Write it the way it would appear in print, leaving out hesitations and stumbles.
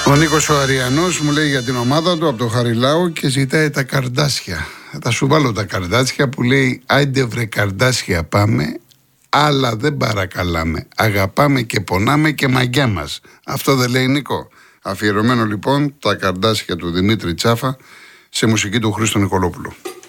Ο Νίκος ο Αριανός μου λέει για την ομάδα του από το Χαριλάου και ζητάει τα καρδάσια. Θα σου βάλω τα καρδάσια που λέει άιντε βρε καρδάσια πάμε, αλλά δεν παρακαλάμε. Αγαπάμε και πονάμε και μαγιά μας. Αυτό δεν λέει Νίκο? Αφιερωμένο λοιπόν τα καρδάσια του Δημήτρη Τσάφα σε μουσική του Χρήστο Νικολόπουλου.